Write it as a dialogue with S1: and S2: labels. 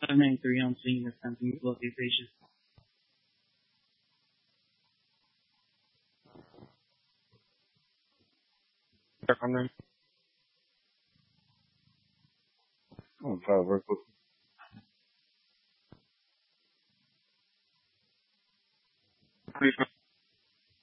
S1: 593 on scene attempting to locate patient.
S2: Check on them. I'm gonna try to work with them.